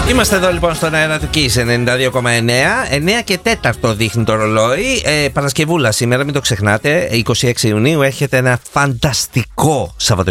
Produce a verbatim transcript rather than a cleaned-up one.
Είμαστε εδώ λοιπόν στον αέρα του Kiss ενενήντα δύο κόμμα εννέα. εννέα και τέταρτο δείχνει το ρολόι. ε, Παρασκευούλα σήμερα, μην το ξεχνάτε. είκοσι έξι Ιουνίου έρχεται ένα φανταστικό Σαββατοκύριακο.